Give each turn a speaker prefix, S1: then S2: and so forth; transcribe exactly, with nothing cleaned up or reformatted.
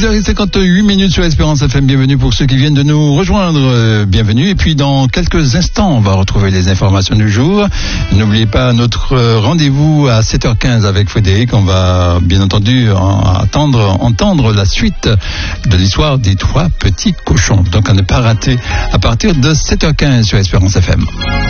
S1: six heures cinquante-huit minutes sur Espérance F M. Bienvenue pour ceux qui viennent de nous rejoindre. Euh, bienvenue. Et puis dans quelques instants, on va retrouver les informations du jour. N'oubliez pas notre rendez-vous à sept heures quinze avec Frédéric. On va bien entendu attendre, entendre la suite de l'histoire des trois petits cochons. Donc à ne pas rater à partir de sept heures quinze sur Espérance F M.